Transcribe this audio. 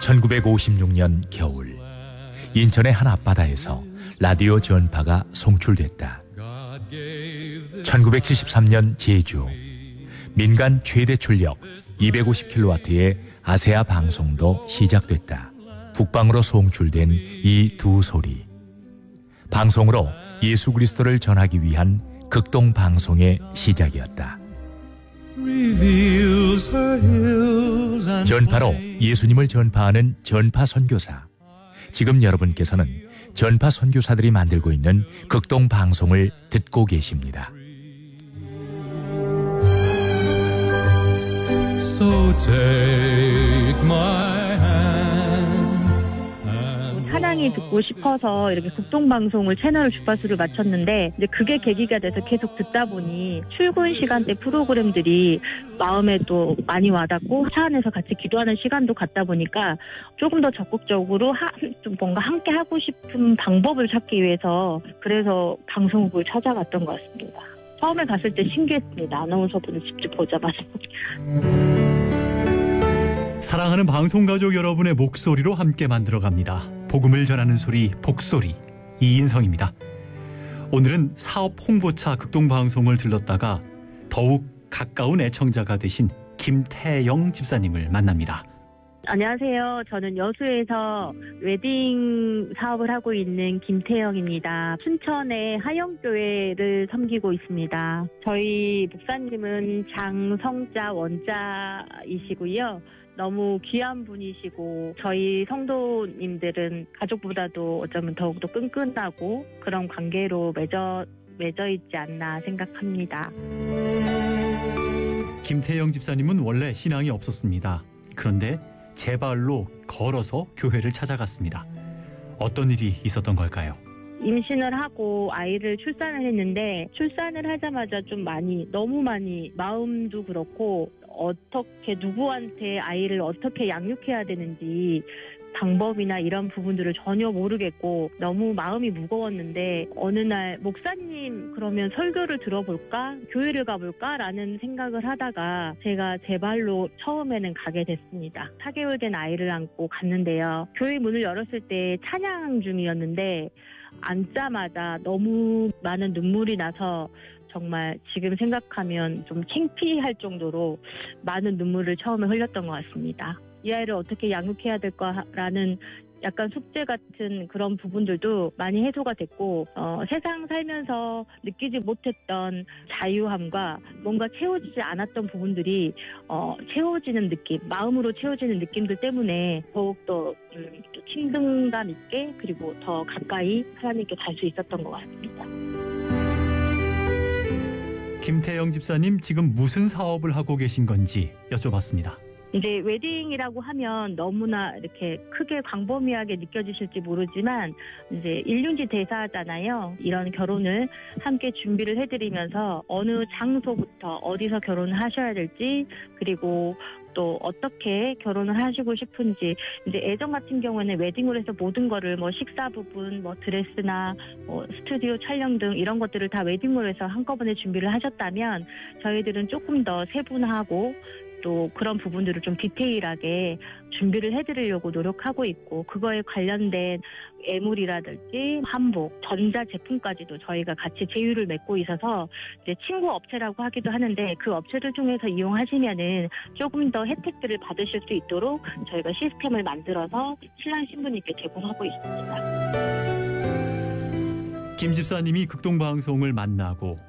1956년 겨울, 인천의 한 앞바다에서 라디오 전파가 송출됐다. 1973년 제주, 민간 최대 출력 250kW의 아세아 방송도 시작됐다. 북방으로 송출된 이 두 소리, 방송으로 예수 그리스도를 전하기 위한 극동 방송의 시작이었다. 전파로 예수님을 전파하는 전파 선교사. 지금 여러분께서는 전파 선교사들이 만들고 있는 극동 방송을 듣고 계십니다. So take my hand. 찬양이 듣고 싶어서 이렇게 극동방송을 채널 주파수를 맞췄는데 이제 그게 계기가 돼서 계속 듣다 보니 출근 시간대 프로그램들이 마음에 또 많이 와닿고 차 안에서 같이 기도하는 시간도 갖다 보니까 조금 더 적극적으로 좀 뭔가 함께 하고 싶은 방법을 찾기 위해서 그래서 방송국을 찾아갔던 것 같습니다. 처음에 갔을 때 신기했습니다. 아나운서분을 직접 보자마자. 사랑하는 방송가족 여러분의 목소리로 함께 만들어갑니다. 복음을 전하는 소리, 복소리, 이인성입니다. 오늘은 사업 홍보차 극동방송을 들렀다가 더욱 가까운 애청자가 되신 김태영 집사님을 만납니다. 안녕하세요. 저는 여수에서 웨딩 사업을 하고 있는 김태영입니다. 춘천의 하영교회를 섬기고 있습니다. 저희 목사님은 장성자 원자이시고요. 너무 귀한 분이시고 저희 성도님들은 가족보다도 어쩌면 더욱더 끈끈하고 그런 관계로 맺어 있지 않나 생각합니다. 김태영 집사님은 원래 신앙이 없었습니다. 그런데 제 발로 걸어서 교회를 찾아갔습니다. 어떤 일이 있었던 걸까요? 임신을 하고 아이를 출산을 했는데 출산을 하자마자 너무 많이 마음도 그렇고 어떻게 누구한테 아이를 어떻게 양육해야 되는지 방법이나 이런 부분들을 전혀 모르겠고 너무 마음이 무거웠는데 어느 날 목사님 그러면 설교를 들어볼까? 교회를 가볼까? 라는 생각을 하다가 제가 제 발로 처음에는 가게 됐습니다. 4개월 된 아이를 안고 갔는데요. 교회 문을 열었을 때 찬양 중이었는데 앉자마자 너무 많은 눈물이 나서 정말 지금 생각하면 좀 창피할 정도로 많은 눈물을 처음에 흘렸던 것 같습니다. 이 아이를 어떻게 양육해야 될까라는 약간 숙제 같은 그런 부분들도 많이 해소가 됐고 세상 살면서 느끼지 못했던 자유함과 뭔가 채워지지 않았던 부분들이 채워지는 느낌, 마음으로 채워지는 느낌들 때문에 더욱더 친근감 있게 그리고 더 가까이 하나님께 갈 수 있었던 것 같습니다. 김태영 집사님, 지금 무슨 사업을 하고 계신 건지 여쭤봤습니다. 이제 웨딩이라고 하면 너무나 이렇게 크게 광범위하게 느껴지실지 모르지만 이제 일륜지 대사잖아요. 이런 결혼을 함께 준비를 해드리면서 어느 장소부터 어디서 결혼을 하셔야 될지 그리고 또 어떻게 결혼을 하시고 싶은지 이제 예전 같은 경우에는 웨딩으로 해서 모든 거를 식사 부분, 드레스나 스튜디오 촬영 등 이런 것들을 다 웨딩으로 해서 한꺼번에 준비를 하셨다면 저희들은 조금 더 세분화하고 또 그런 부분들을 좀 디테일하게 준비를 해드리려고 노력하고 있고 그거에 관련된 애물이라든지 한복, 전자 제품까지도 저희가 같이 제휴를 맺고 있어서 이제 친구 업체라고 하기도 하는데 그 업체를 통해서 이용하시면은 조금 더 혜택들을 받으실 수 있도록 저희가 시스템을 만들어서 신랑 신부님께 제공하고 있습니다. 김 집사님이 극동방송을 만나고